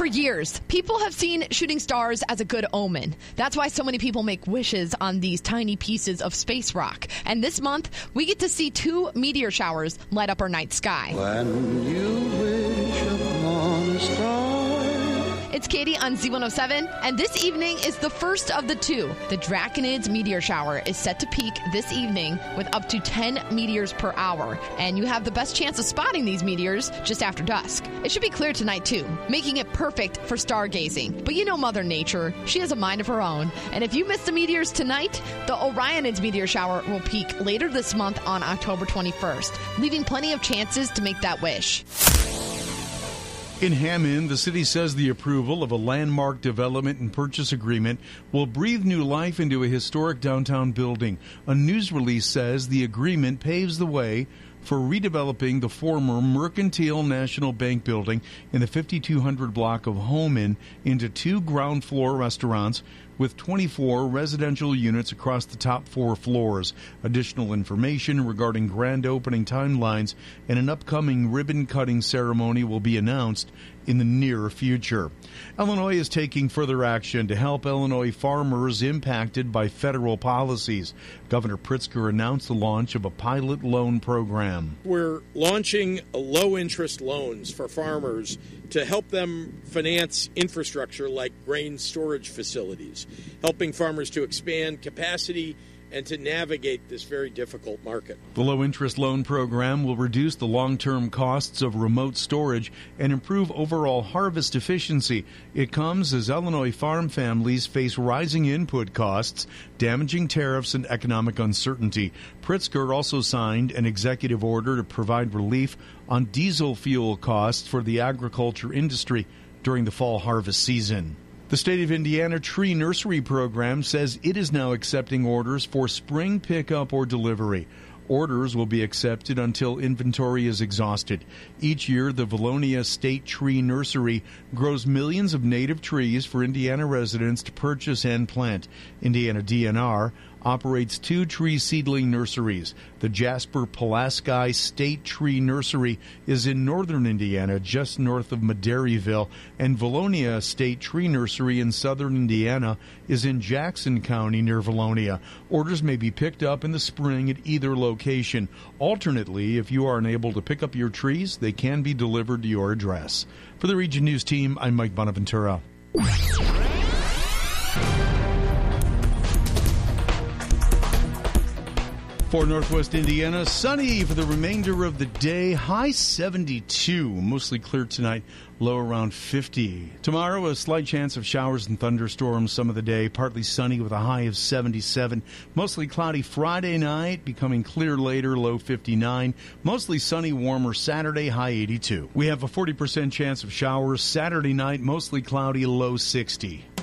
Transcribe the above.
For years, people have seen shooting stars as a good omen. That's why so many people make wishes on these tiny pieces of space rock. And this month, we get to see 2 meteor showers light up our night sky. When you wish upon a star. It's Katie on Z107, and this evening is the first of the 2. The Draconids meteor shower is set to peak this evening with up to 10 meteors per hour, and you have the best chance of spotting these meteors just after dusk. It should be clear tonight, too, making it perfect for stargazing. But you know Mother Nature, she has a mind of her own, and if you miss the meteors tonight, the Orionids meteor shower will peak later this month on October 21st, leaving plenty of chances to make that wish. In Hammond, the city says the approval of a landmark development and purchase agreement will breathe new life into a historic downtown building. A news release says the agreement paves the way for redeveloping the former Mercantile National Bank building in the 5200 block of Homan into 2 ground floor restaurants with 24 residential units across the top 4 floors. Additional information regarding grand opening timelines and an upcoming ribbon-cutting ceremony will be announced in the near future. Illinois is taking further action to help Illinois farmers impacted by federal policies. Governor Pritzker announced the launch of a pilot loan program. We're launching low-interest loans for farmers to help them finance infrastructure like grain storage facilities, helping farmers to expand capacity and to navigate this very difficult market. The low-interest loan program will reduce the long-term costs of remote storage and improve overall harvest efficiency. It comes as Illinois farm families face rising input costs, damaging tariffs, and economic uncertainty. Pritzker also signed an executive order to provide relief on diesel fuel costs for the agriculture industry during the fall harvest season. The State of Indiana Tree Nursery Program says it is now accepting orders for spring pickup or delivery. Orders will be accepted until inventory is exhausted. Each year, the Valonia State Tree Nursery grows millions of native trees for Indiana residents to purchase and plant. Indiana DNR operates 2 tree seedling nurseries. The Jasper Pulaski State Tree Nursery is in northern Indiana, just north of Madairyville, and Valonia State Tree Nursery in southern Indiana is in Jackson County near Valonia. Orders may be picked up in the spring at either location. Alternately, if you are unable to pick up your trees, they can be delivered to your address. For the Region News Team, I'm Mike Bonaventura. For Northwest Indiana, sunny for the remainder of the day. High 72, mostly clear tonight, low around 50. Tomorrow, a slight chance of showers and thunderstorms some of the day. Partly sunny with a high of 77. Mostly cloudy Friday night, becoming clear later, low 59. Mostly sunny, warmer Saturday, high 82. We have a 40% chance of showers Saturday night, mostly cloudy, low 60.